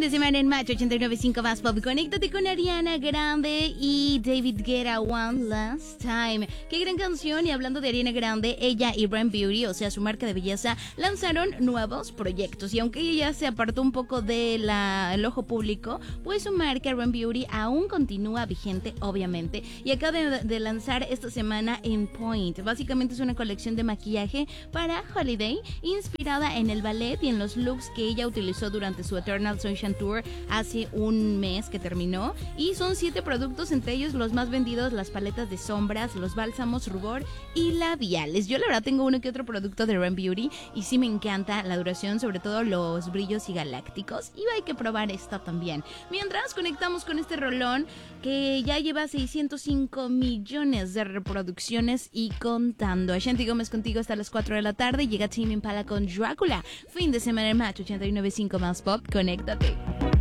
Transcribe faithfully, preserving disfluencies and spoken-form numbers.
de semana en Match ochenta y nueve punto cinco más Pop. Conéctate con Ariana Grande y David Guetta, One Last Time. Qué gran canción. Y hablando de Ariana Grande, ella y Brand Beauty, o sea, su marca de belleza, lanzaron nuevos proyectos. Y aunque ella ya se apartó un poco del ojo público, pues su marca Brand Beauty aún continúa vigente, obviamente. Y acaba de, de lanzar esta semana En Point. Básicamente es una colección de maquillaje para Holiday, inspirada en el ballet y en los looks que ella utilizó durante su Eternal Sunshine Tour hace un mes que terminó. Y son siete productos, entre ellos los más vendidos, las paletas de sombras, los bálsamos, rubor y labiales. Yo la verdad tengo uno que otro producto de Brand Beauty y sí me encanta la duración, sobre todo los brillos y galácticos. Y hay que probar esta también. Mientras conectamos con este rolón que ya lleva seiscientos cinco millones de reproducciones y contando. Ashanti Gómez contigo hasta las cuatro de la tarde. Llega Tame Impala con Drácula. Fin de semana en Match ochenta y nueve punto cinco más Pop. Conéctate.